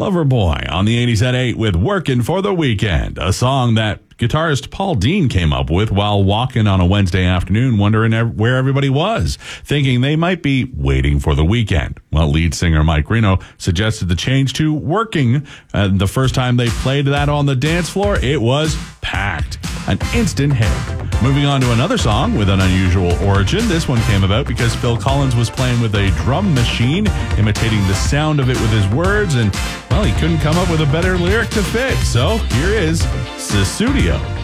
Loverboy on the 80s at 8 with Workin' for the Weekend, a song that guitarist Paul Dean came up with while walking on a Wednesday afternoon, wondering where everybody was, thinking they might be waiting for the weekend. Well, lead singer Mike Reno suggested the change to Working, and the first time they played that on the dance floor, it was packed. An instant hit. Moving on to another song with an unusual origin. This one came about because Phil Collins was playing with a drum machine, imitating the sound of it with his words, and, well, he couldn't come up with a better lyric to fit. So here is Sussudio.